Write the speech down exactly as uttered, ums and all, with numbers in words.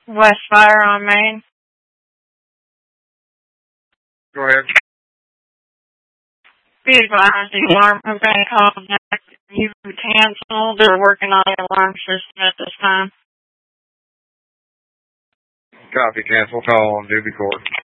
West Fire on Main. Go ahead. Be advised, the alarm company called back. You canceled. They're working on the alarm system at this time. Copy, cancel call on duty court.